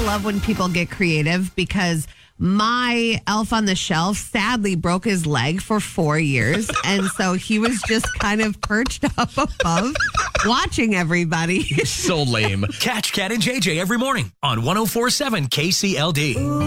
love when people get creative because my elf on the shelf sadly broke his leg for 4 years. And so he was just kind of perched up above watching everybody. So lame. Catch Cat and JJ every morning on 104.7 KCLD.